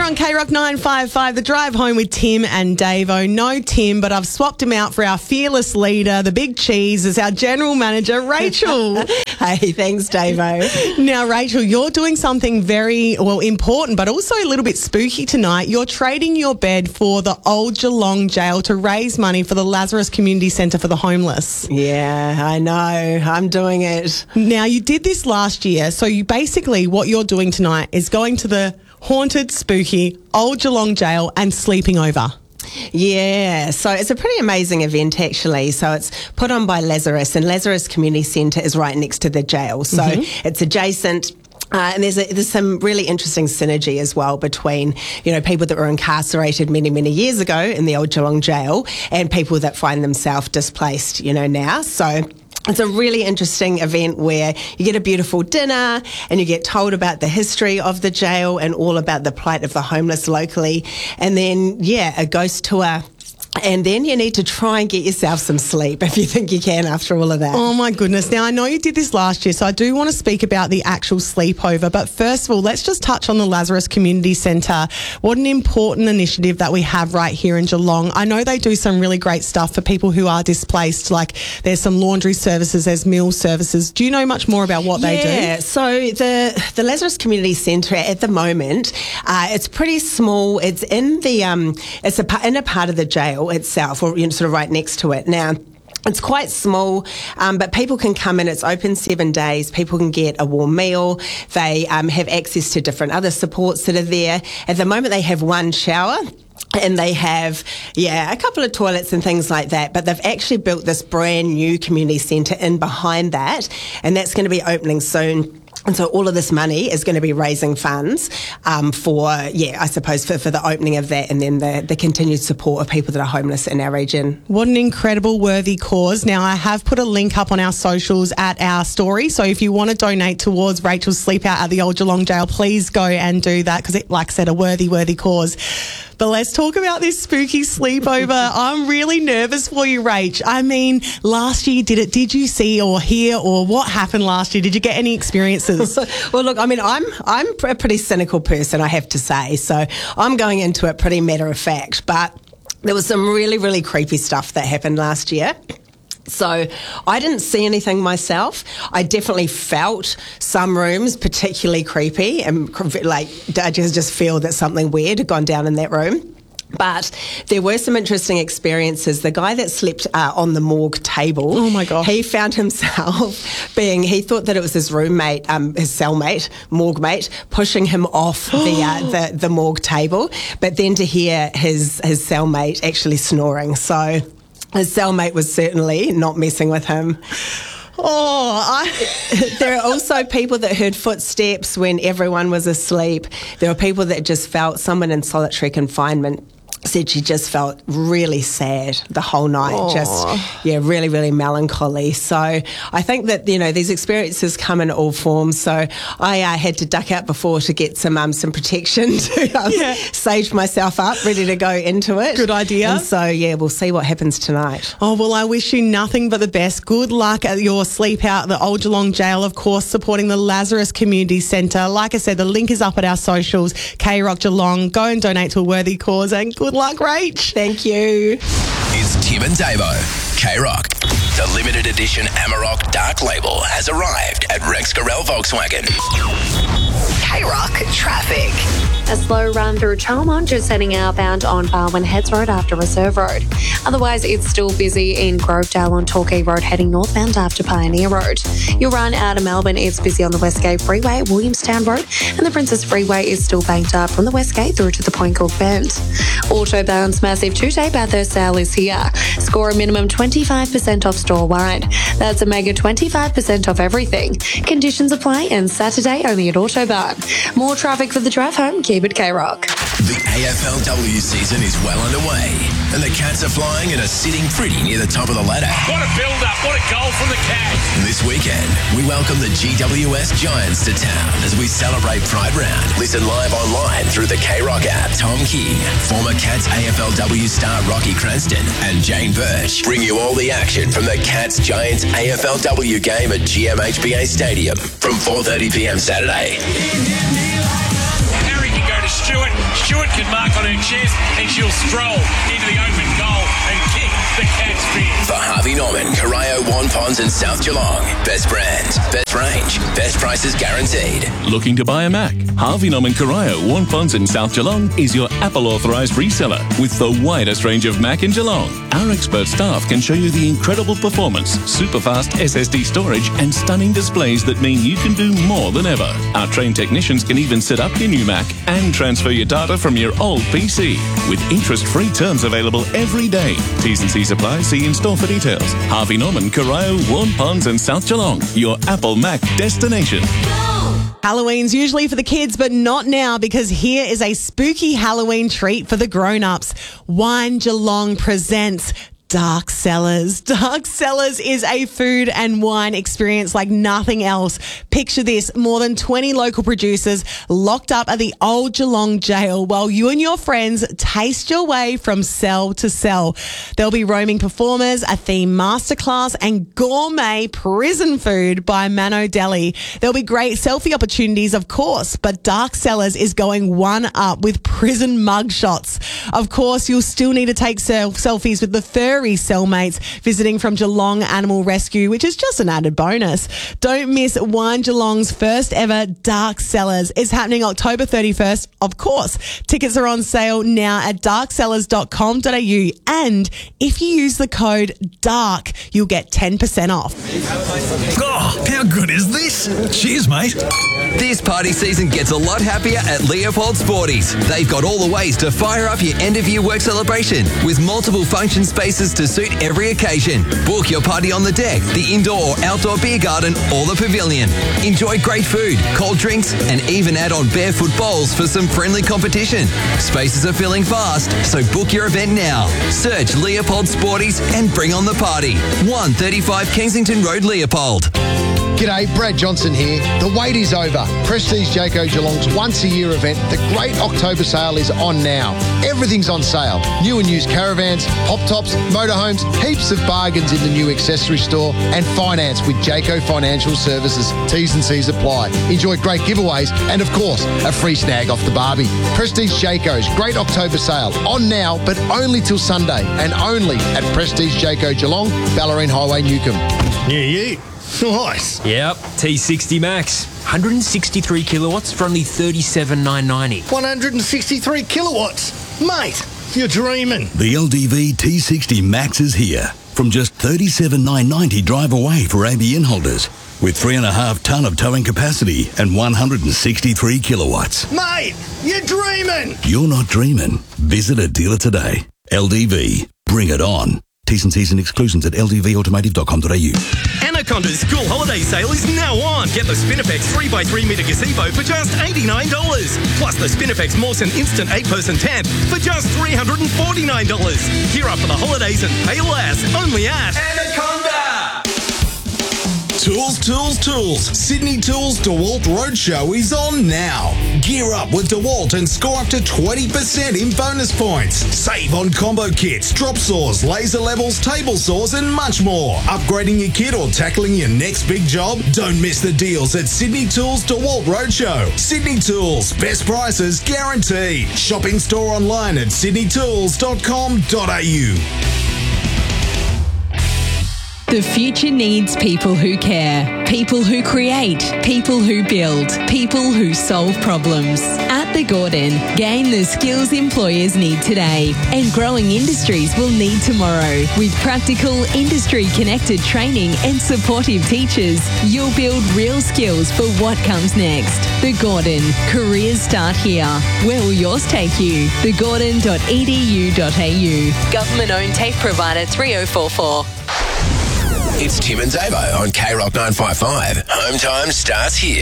on K-Rock 955, The Drive Home with Tim and Davo. No Tim, but I've swapped him out for our fearless leader, the big cheese, as our general manager, Rachel. Hey, thanks, Davo. Now, Rachel, you're doing something very, important, but also a little bit spooky tonight. You're trading your bed for the Old Geelong Jail to raise money for the Lazarus Community Centre for the Homeless. Yeah, I know. I'm doing it. Now, you did this last year, so you basically, what you're doing tonight is going to the haunted, spooky Old Geelong Jail and sleeping over. Yeah, so it's a pretty amazing event, actually. So it's put on by Lazarus, and Lazarus Community Centre is right next to the jail. So it's adjacent. And there's some really interesting synergy as well between, people that were incarcerated many, many years ago in the Old Geelong Jail and people that find themselves displaced, now. So it's a really interesting event where you get a beautiful dinner and you get told about the history of the jail and all about the plight of the homeless locally. And then, a ghost tour. And then you need to try and get yourself some sleep if you think you can after all of that. Oh, my goodness. Now, I know you did this last year, so I do want to speak about the actual sleepover. But first of all, let's just touch on the Lazarus Community Centre. What an important initiative that we have right here in Geelong. I know they do some really great stuff for people who are displaced, like there's some laundry services, there's meal services. Do you know much more about what they do? Yeah, so the Lazarus Community Centre at the moment, it's pretty small. It's in in a part of the jail itself, or sort of right next to it. Now, it's quite small, but people can come in. It's open 7 days. People can get a warm meal. They have access to different other supports that are there. At the moment, they have one shower. And they have, a couple of toilets and things like that. But they've actually built this brand new community centre in behind that. And that's going to be opening soon. And so all of this money is going to be raising funds for the opening of that, and then the continued support of people that are homeless in our region. What an incredible, worthy cause. Now, I have put a link up on our socials at our story. So if you want to donate towards Rachel's sleep out at the Old Geelong Jail, please go and do that, because it, like I said, a worthy cause. But let's talk about this spooky sleepover. I'm really nervous for you, Rach. I mean, last year did you see or hear, or what happened last year? Did you get any experiences? Well, look, I mean, I'm a pretty cynical person, I have to say. So I'm going into it pretty matter of fact. But there was some really, really creepy stuff that happened last year. So I didn't see anything myself. I definitely felt some rooms particularly creepy, and I just feel that something weird had gone down in that room. But there were some interesting experiences. The guy that slept on the morgue table, oh my God, he found himself he thought that it was his roommate, his cellmate, morgue mate, pushing him off the morgue table. But then to hear his cellmate actually snoring. So his cellmate was certainly not messing with him. There are also people that heard footsteps when everyone was asleep. There were people that just felt someone in solitary confinement said she just felt really sad the whole night. Really, really melancholy. So I think that, these experiences come in all forms. So I had to duck out before to get some protection to sage myself up, ready to go into it. Good idea. And so, we'll see what happens tonight. Oh, well, I wish you nothing but the best. Good luck at your sleep out at the Old Geelong Jail, of course, supporting the Lazarus Community Centre. Like I said, the link is up at our socials, K-Rock Geelong. Go and donate to a worthy cause, and good luck, Rach. Thank you. It's Tim and Davo. K-Rock. The limited edition Amarok Dark Label has arrived at Rex Gorell Volkswagen. K-Rock traffic. A slow run through Charmont, just heading outbound on Barwon Heads Road after Reserve Road. Otherwise, it's still busy in Grovedale on Torquay Road, heading northbound after Pioneer Road. Your run out of Melbourne, it's busy on the Westgate Freeway, Williamstown Road, and the Princess Freeway is still banked up from the Westgate through to the Point Cook Bend. Autobound's massive 2-day Bathurst sale is here. Score a minimum 25% off store-wide. That's a mega 25% off everything. Conditions apply, and Saturday only at Autobahn. More traffic for the drive home. Keep it K-Rock. The AFLW season is well underway, and the Cats are flying and are sitting pretty near the top of the ladder. What a build-up, what a goal from the Cats. This weekend, we welcome the GWS Giants to town as we celebrate Pride Round. Listen live online through the K-Rock app. Tom King, former Cats AFLW star Rocky Cranston, and Jane Birch bring you all the action from the Cats Giants AFLW game at GMHBA Stadium from 4:30 p.m. Saturday. Harry can go to Stewart. Stewart chest, and she'll stroll into the open goal and kick the Cats' bin. For Harvey Norman, Corio, Wanpons and South Geelong. Best brands, best range, best prices guaranteed. Looking to buy a Mac? Harvey Norman, Corio, Wanpons and South Geelong is your Apple authorised reseller with the widest range of Mac in Geelong. Our expert staff can show you the incredible performance, super fast SSD storage and stunning displays that mean you can do more than ever. Our trained technicians can even set up your new Mac and transfer your data from your old PC with interest-free terms available every day. T's and C's apply. See in store for details. Harvey Norman, Corio, Wanpons and South Geelong, your Apple Mac destination. Halloween's usually for the kids, but not now, because here is a spooky Halloween treat for the grown-ups. Wine Geelong presents Dark Cellars. Dark Cellars is a food and wine experience like nothing else. Picture this, more than 20 local producers locked up at the old Geelong jail while you and your friends taste your way from cell to cell. There'll be roaming performers, a theme masterclass and gourmet prison food by Mano Deli. There'll be great selfie opportunities, of course, but Dark Cellars is going one up with prison mug shots. Of course, you'll still need to take selfies with the furry cellmates visiting from Geelong Animal Rescue, which is just an added bonus. Don't miss Wine Geelong's first ever Dark Cellars. It's happening October 31st, of course. Tickets are on sale now at darkcellars.com.au, and if you use the code DARK, you'll get 10% off. Oh, how good is this? Cheers, mate. This party season gets a lot happier at Leopold Sporties. They've got all the ways to fire up your end-of-year work celebration with multiple function spaces to suit every occasion. Book your party on the deck, the indoor or outdoor beer garden or the pavilion. Enjoy great food, cold drinks and even add on barefoot bowls for some friendly competition. Spaces are filling fast, so book your event now. Search Leopold Sporties and bring on the party. 135 Kensington Road, Leopold. G'day, Brad Johnson here. The wait is over. Prestige Jayco Geelong's once-a-year event, the Great October Sale, is on now. Everything's on sale. New and used caravans, pop-tops, motorhomes, heaps of bargains in the new accessory store, and finance with Jayco Financial Services. T's and C's apply. Enjoy great giveaways and, of course, a free snag off the Barbie. Prestige Jayco's Great October Sale, on now, but only till Sunday, and only at Prestige Jayco Geelong, Ballerine Highway, Newcomb. Yeah. Nice. Yep, T60 Max. 163 kilowatts for only $37,990. 163 kilowatts. Mate, you're dreaming. The LDV T60 Max is here. From just $37,990 drive away for ABN holders. With 3.5 tonne of towing capacity and 163 kilowatts. Mate, you're dreaming. You're not dreaming. Visit a dealer today. LDV. Bring it on. T's and C's and exclusions at ldvautomotive.com.au. Anaconda's school holiday sale is now on. Get the Spinifex 3x3 metre gazebo for just $89. Plus the Spinifex Mawson Instant 8-person tent for just $349. Gear up for the holidays and pay less. Only at Anaconda! Tools. Sydney Tools DeWalt Roadshow is on now. Gear up with DeWalt and score up to 20% in bonus points. Save on combo kits, drop saws, laser levels, table saws and much more. Upgrading your kit or tackling your next big job? Don't miss the deals at Sydney Tools DeWalt Roadshow. Sydney Tools, best prices guaranteed. Shopping store online at sydneytools.com.au. The future needs people who care, people who create, people who build, people who solve problems. At The Gordon, gain the skills employers need today and growing industries will need tomorrow. With practical, industry-connected training and supportive teachers, you'll build real skills for what comes next. The Gordon, careers start here. Where will yours take you? thegordon.edu.au. Government-owned TAFE provider 3044. It's Tim and Davo on K-Rock 955. Home time starts here.